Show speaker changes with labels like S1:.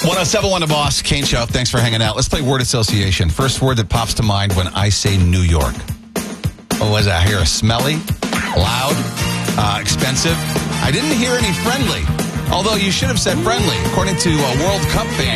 S1: 1071 The Boss, Kane Show. Thanks for hanging out. Let's play word association. First word that pops to mind when I say New York. What was that? I hear a smelly, loud, expensive. I didn't hear any friendly, although you should have said friendly. According to World Cup fans.